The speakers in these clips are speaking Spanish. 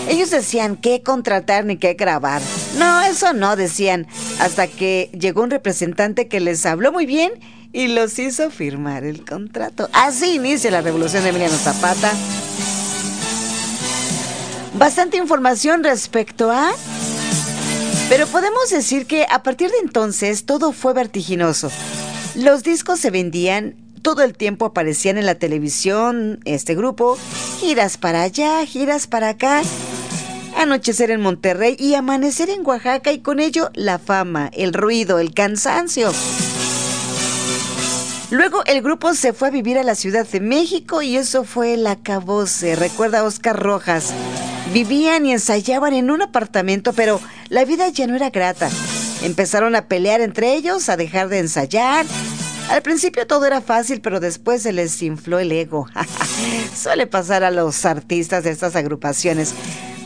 Ellos decían qué contratar ni qué grabar. No, eso no decían, hasta que llegó un representante que les habló muy bien y los hizo firmar el contrato. Así inicia la revolución de Emiliano Zapata. Bastante información respecto a... Pero podemos decir que a partir de entonces todo fue vertiginoso. Los discos se vendían, todo el tiempo aparecían en la televisión, este grupo, giras para allá, giras para acá, anochecer en Monterrey y amanecer en Oaxaca, y con ello la fama, el ruido, el cansancio. Luego el grupo se fue a vivir a la Ciudad de México y eso fue el acabose. Recuerda a Oscar Rojas. Vivían y ensayaban en un apartamento, pero la vida ya no era grata. Empezaron a pelear entre ellos, a dejar de ensayar. Al principio todo era fácil, pero después se les infló el ego. Suele pasar a los artistas de estas agrupaciones.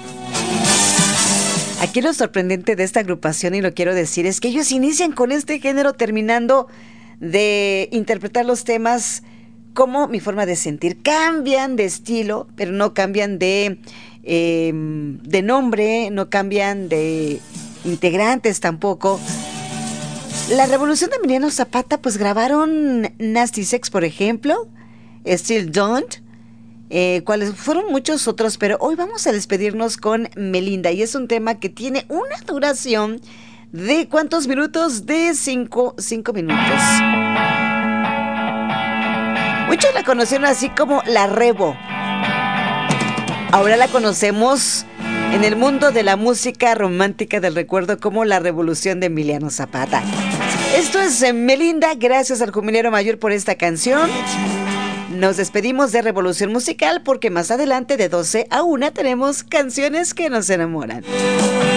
Aquí lo sorprendente de esta agrupación, y lo quiero decir, es que ellos inician con este género terminando de interpretar los temas como Mi Forma de Sentir. Cambian de estilo, pero no cambian de nombre, no cambian de integrantes tampoco. La revolución de Emiliano Zapata, pues grabaron Nasty Sex, por ejemplo, Still Don't, cuáles fueron muchos otros, pero hoy vamos a despedirnos con Melinda, y es un tema que tiene una duración de ¿cuántos minutos? De 5 minutos. Muchos la conocieron así como La Revo. Ahora la conocemos en el mundo de la música romántica del recuerdo como La Revolución de Emiliano Zapata. Esto es Melinda, gracias al Jubilero Mayor por esta canción. Nos despedimos de Revolución Musical porque más adelante de 12 a 1 tenemos canciones que nos enamoran.